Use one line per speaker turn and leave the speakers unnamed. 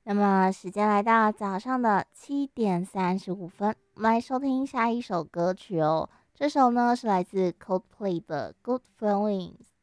那么时间来到早上的7:35，我们来收听下一首歌曲哦。这首呢是来自 Coldplay 的《Good Feelings》。